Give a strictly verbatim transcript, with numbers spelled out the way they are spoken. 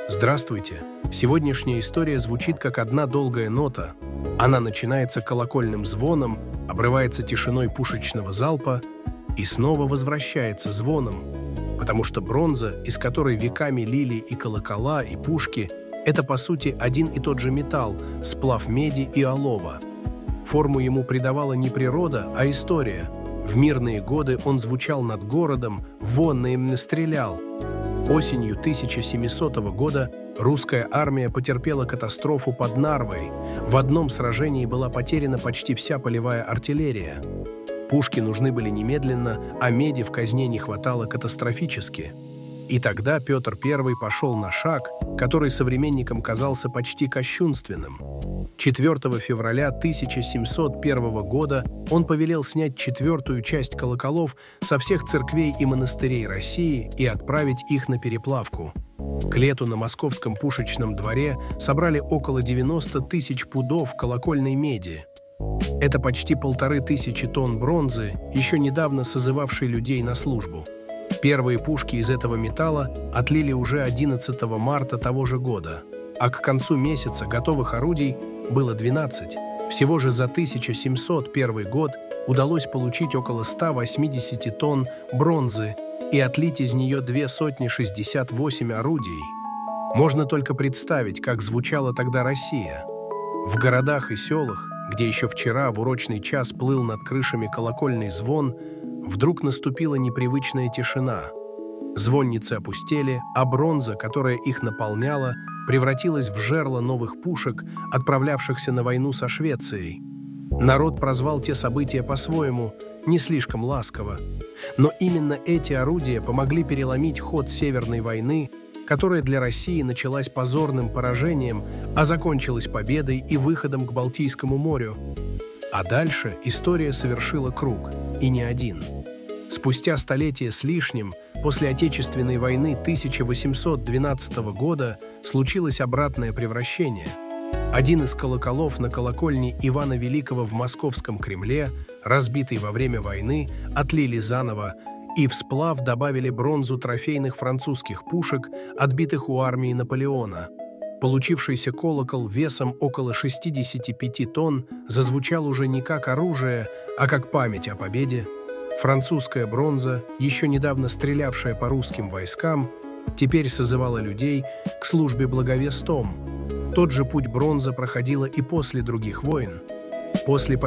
Здравствуйте! Сегодняшняя история звучит как одна долгая нота. Она начинается колокольным звоном, обрывается тишиной пушечного залпа и снова возвращается звоном, потому что бронза, из которой веками лили и колокола, и пушки, это, по сути, один и тот же металл, сплав меди и олова. Форму ему придавала не природа, а история. В мирные годы он звучал над городом, вонно им настрелял. Осенью тысяча семисотого года русская армия потерпела катастрофу под Нарвой. В одном сражении была потеряна почти вся полевая артиллерия. Пушки нужны были немедленно, а меди в казне не хватало катастрофически. И тогда Петр Первый пошел на шаг, который современникам казался почти кощунственным. четвёртого февраля тысяча семьсот первого года он повелел снять четвертую часть колоколов со всех церквей и монастырей России и отправить их на переплавку. К лету на московском пушечном дворе собрали около девяноста тысяч пудов колокольной меди. Это почти полторы тысячи тонн бронзы, еще недавно созывавшей людей на службу. Первые пушки из этого металла отлили уже одиннадцатого марта того же года, а к концу месяца готовых орудий было двенадцать. Всего же за тысяча семьсот первый год удалось получить около ста восьмидесяти тонн бронзы и отлить из нее две сотни шестьдесят восемь орудий. Можно только представить, как звучала тогда Россия. В городах и селах, где еще вчера в урочный час плыл над крышами колокольный звон, вдруг наступила непривычная тишина. Звонницы опустели, а бронза, которая их наполняла, превратилась в жерло новых пушек, отправлявшихся на войну со Швецией. Народ прозвал те события по-своему, не слишком ласково. Но именно эти орудия помогли переломить ход Северной войны, которая для России началась позорным поражением, а закончилась победой и выходом к Балтийскому морю. А дальше история совершила круг, и не один. Спустя столетие с лишним, после Отечественной войны тысяча восемьсот двенадцатого года, случилось обратное превращение. Один из колоколов на колокольне Ивана Великого в Московском Кремле, разбитый во время войны, отлили заново и в сплав добавили бронзу трофейных французских пушек, отбитых у армии Наполеона. Получившийся колокол весом около шестидесяти пяти тонн зазвучал уже не как оружие, а как память о победе. Французская бронза, еще недавно стрелявшая по русским войскам, теперь созывала людей к службе благовестом. Тот же путь бронза проходила и после других войн. После